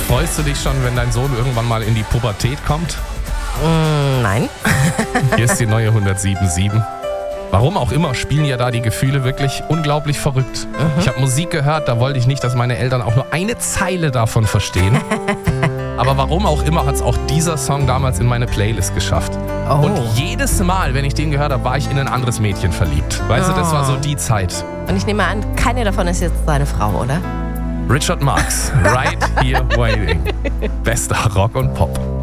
Freust du dich schon, wenn dein Sohn irgendwann mal in die Pubertät kommt? Nein. Hier ist die neue 107.7. Warum auch immer spielen ja da die Gefühle wirklich unglaublich verrückt. Ich habe Musik gehört, da wollte ich nicht, dass meine Eltern auch nur eine Zeile davon verstehen. Aber warum auch immer hat es auch dieser Song damals in meine Playlist geschafft. Oh. Und jedes Mal, wenn ich den gehört habe, war ich in ein anderes Mädchen verliebt. Weißt du, das war so die Zeit. Und ich nehme an, keine davon ist jetzt seine Frau, oder? Richard Marx, Right Here Waiting. Bester Rock und Pop.